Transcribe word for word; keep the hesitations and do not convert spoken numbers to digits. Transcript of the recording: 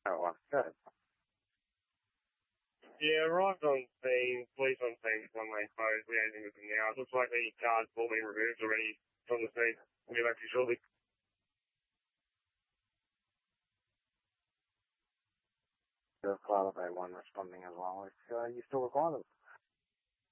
Oh, well, good. Yeah, arrived on scene, police on scene with one lane closed, liaising with them now. It looks like the car's all been removed already from the scene. We'll be back to you shortly. Clarify one responding as well. If uh, you still require them.